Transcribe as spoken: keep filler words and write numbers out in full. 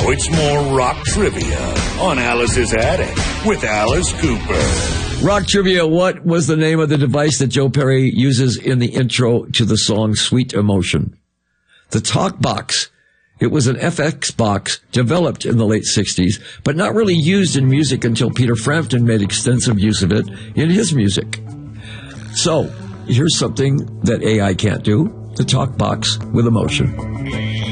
it's more rock trivia on Alice's Attic with Alice Cooper. Rock trivia, what was the name of the device that Joe Perry uses in the intro to the song Sweet Emotion? The Talk Box. It was an F X box developed in the late sixties, but not really used in music until Peter Frampton made extensive use of it in his music. So, here's something that A I can't do. The Talk Box with emotion.